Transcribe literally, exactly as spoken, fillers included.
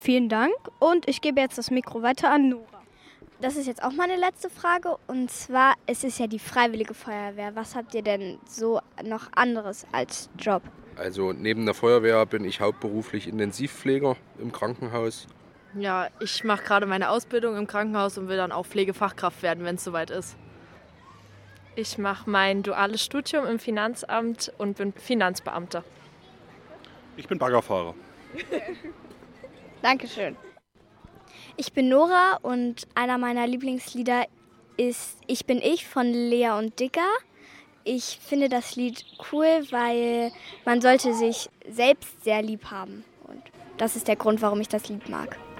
Vielen Dank und ich gebe jetzt das Mikro weiter an Nora. Das ist jetzt auch meine letzte Frage und zwar, es ist ja die Freiwillige Feuerwehr. Was habt ihr denn so noch anderes als Job? Also neben der Feuerwehr bin ich hauptberuflich Intensivpfleger im Krankenhaus. Ja, ich mache gerade meine Ausbildung im Krankenhaus und will dann auch Pflegefachkraft werden, wenn es soweit ist. Ich mache mein duales Studium im Finanzamt und bin Finanzbeamter. Ich bin Baggerfahrer. Dankeschön. Ich bin Nora und einer meiner Lieblingslieder ist Ich bin ich von Lea und Digga. Ich finde das Lied cool, weil man sollte sich selbst sehr lieb haben. Und das ist der Grund, warum ich das Lied mag.